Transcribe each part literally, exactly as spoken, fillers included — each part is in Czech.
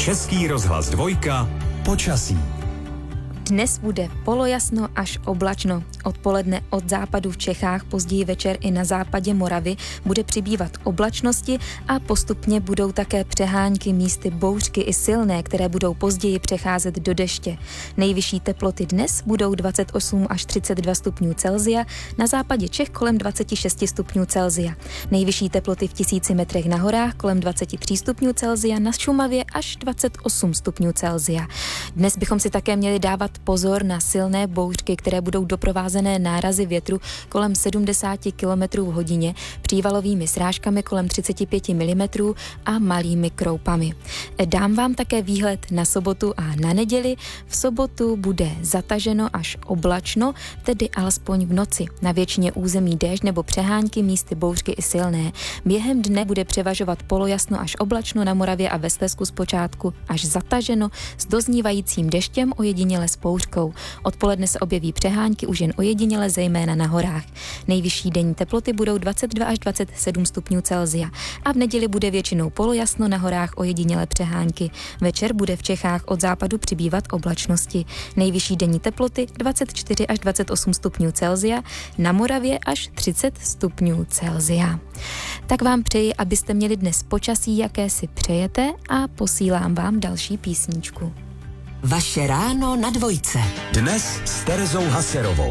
Český rozhlas dvojka. Počasí. Dnes bude polojasno až oblačno. Odpoledne od západu v Čechách, později večer i na západě Moravy bude přibývat oblačnosti a postupně budou také přehánky, místy bouřky i silné, které budou později přecházet do deště. Nejvyšší teploty dnes budou dvacet osm až třicet dva stupňů Celsia, na západě Čech kolem dvacet šest stupňů Celsia. Nejvyšší teploty v tisíci metrech na horách kolem dvacet tři stupňů Celsia, na Šumavě až dvacet osm stupňů Celsia. Dnes bychom si také měli dávat pozor na silné bouřky, které budou doprovázené nárazy větru kolem sedmdesát kilometrů v hodině, přívalovými srážkami kolem třicet pět milimetrů a malými kroupami. Dám vám také výhled na sobotu a na neděli. V sobotu bude zataženo až oblačno, tedy alespoň v noci. Na většině území déšť nebo přehánky, místy bouřky i silné. Během dne bude převažovat polojasno až oblačno, na Moravě a ve Slezsku zpočátku až zataženo s doznívajícím deštěm, ojediněle s bouřkou. Odpoledne se objeví přehánky už jen ojediněle, zejména na horách. Nejvyšší denní teploty budou dvacet dva až dvacet sedm stupňů Celsia a v neděli bude většinou polojasno, na horách ojediněle přehánky. Večer bude v Čechách od západu přibývat oblačnosti. Nejvyšší denní teploty dvacet čtyři až dvacet osm stupňů Celsia, na Moravě až třicet stupňů Celsia. Tak vám přeji, abyste měli dnes počasí, jaké si přejete, a posílám vám další písničku. Vaše ráno na dvojce. Dnes s Terezou Haserovou.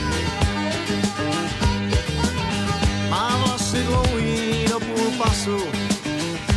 Má vlasy dlouhý do půl pasu,